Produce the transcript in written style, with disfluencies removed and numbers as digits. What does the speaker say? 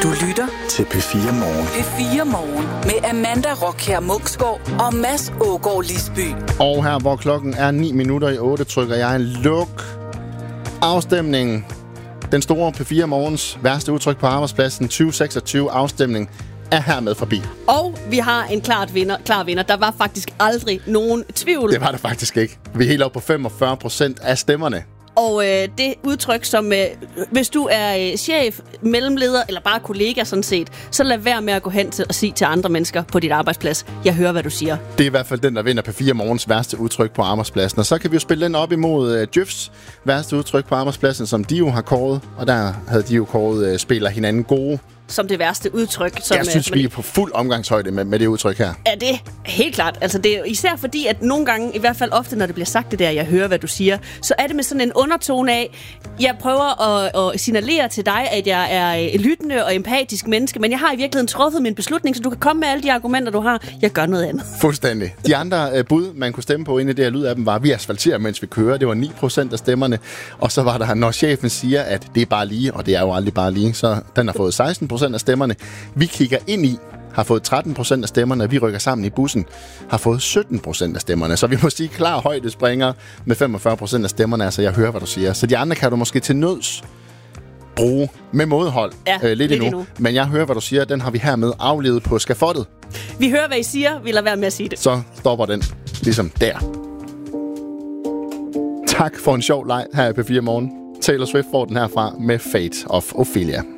Du lytter til P4 Morgen. P4 Morgen med Amanda Rockher Munksgaard og Mads Ågaard Lisby. Og her, hvor klokken er 8:09, trykker jeg en luk. Afstemningen. Den store P4 Morgens værste udtryk på arbejdspladsen 2026 afstemning er hermed forbi. Og vi har en klar vinder. Der var faktisk aldrig nogen tvivl. Det var der faktisk ikke. Vi er helt oppe på 45% af stemmerne. Og det udtryk, som hvis du er chef, mellemleder eller bare kollega sådan set, så lad være med at gå hen til og sige til andre mennesker på dit arbejdsplads, jeg hører, hvad du siger. Det er i hvert fald den, der vinder P4 Morgens værste udtryk på arbejdspladsen. Og så kan vi jo spille den op imod Djøfs værste udtryk på arbejdspladsen, som de jo har kåret. Og der havde de jo kåret spiller hinanden gode. Som det værste udtryk. Som, jeg synes, vi er på fuld omgangshøjde med det udtryk her. Ja, det er helt klart. Altså, det er især fordi, at nogle gange, i hvert fald ofte, når det bliver sagt det der, jeg hører, hvad du siger, så er det med sådan en undertone af, jeg prøver at signalere til dig, at jeg er lyttende og empatisk menneske, men jeg har i virkeligheden truffet min beslutning, så du kan komme med alle de argumenter, du har. Jeg gør noget andet. Fuldstændig. De andre bud, man kunne stemme på inde i det her lyd af dem, var, vi asfalterer, mens vi kører. Det var 9% af stemmerne. Og så var der, når chefen siger, at det er bare lige, og det er jo aldrig bare lige, så den har fået 16% af stemmerne. Vi kigger ind i, har fået 13% af stemmerne, og vi rykker sammen i bussen, har fået 17% af stemmerne. Så vi må sige klar højdespringer med 45% af stemmerne. Altså, jeg hører, hvad du siger. Så de andre kan du måske til nøds bruge med mådehold lidt endnu. Men jeg hører, hvad du siger. Den har vi hermed aflevet på skafottet. Vi hører, hvad I siger. Vi lader være med at sige det. Så stopper den ligesom der. Tak for en sjov leg her i P4 Morgen. Taylor Swift får den herfra med Fate of Ophelia.